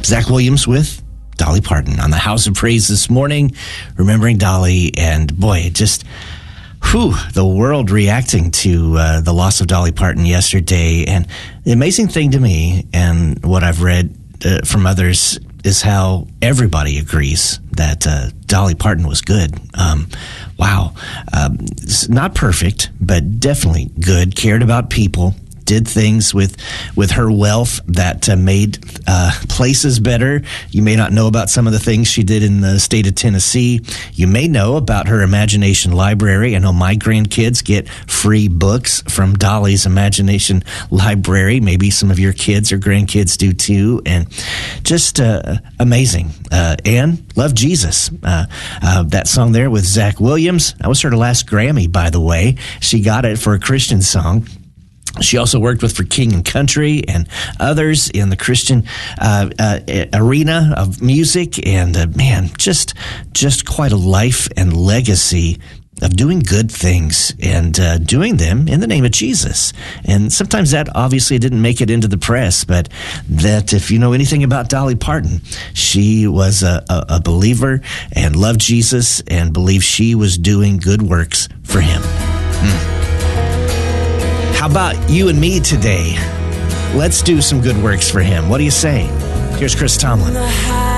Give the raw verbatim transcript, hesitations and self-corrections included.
Zach Williams with Dolly Parton on the House of Praise this morning, remembering Dolly. And boy, just whew, the world reacting to uh, the loss of Dolly Parton yesterday. And the amazing thing to me, and what I've read uh, from others, is how everybody agrees that uh, Dolly Parton was good. Um, wow. Um, not perfect, but definitely good, cared about people, did things with with her wealth that uh, made uh, places better. You may not know about some of the things she did in the state of Tennessee. You may know about her Imagination Library. I know my grandkids get free books from Dolly's Imagination Library. Maybe some of your kids or grandkids do too. And just uh, amazing. Uh, and Love Jesus. Uh, uh, that song there with Zach Williams. That was her last Grammy, by the way. She got it for a Christian song. She also worked with For King and Country and others in the Christian uh, uh, arena of music. And, uh, man, just just quite a life and legacy of doing good things and uh, doing them in the name of Jesus. And sometimes that obviously didn't make it into the press, but that if you know anything about Dolly Parton, she was a, a, a believer and loved Jesus and believed she was doing good works for him. Mm. How about you and me today? Let's do some good works for him. What do you say? Here's Chris Tomlin.